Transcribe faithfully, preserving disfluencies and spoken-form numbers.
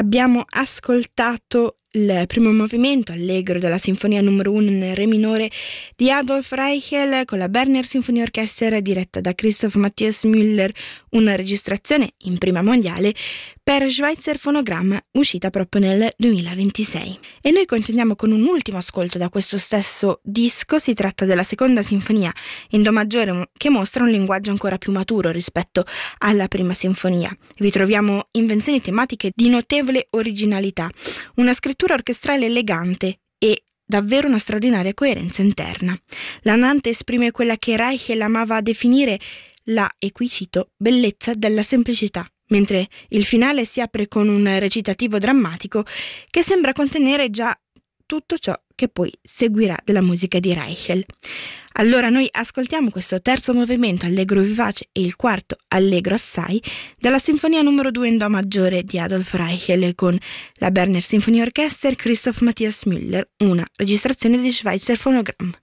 Abbiamo ascoltato il primo movimento allegro della sinfonia numero uno in re minore di Adolf Reichel con la Berner Symphony Orchestra diretta da Christoph Matthias Müller, una registrazione in prima mondiale per Schweitzer Phonogramm uscita proprio nel duemilaventisei. E noi continuiamo con un ultimo ascolto da questo stesso disco. Si tratta della seconda sinfonia in do maggiore che mostra un linguaggio ancora più maturo rispetto alla prima sinfonia. Vi troviamo invenzioni tematiche di notevole originalità, una scrittura orchestrale elegante e davvero una straordinaria coerenza interna. L'andante esprime quella che Reichel amava definire la, e qui cito, bellezza della semplicità, mentre il finale si apre con un recitativo drammatico che sembra contenere già tutto ciò che poi seguirà della musica di Reichel. Allora noi ascoltiamo questo terzo movimento allegro vivace e il quarto allegro assai dalla sinfonia numero due in do maggiore di Adolf Reichel con la Berner Symphony Orchestra Christoph Matthias Müller, una registrazione di Schweitzer Phonogramm.